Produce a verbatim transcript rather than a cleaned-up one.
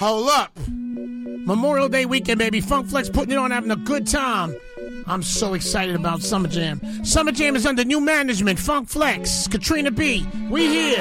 Hold up. Memorial Day weekend, baby. Funk Flex putting it on, having a good time. I'm so excited about Summer Jam. Summer Jam is under new management. Funk Flex, Katrina B. We here.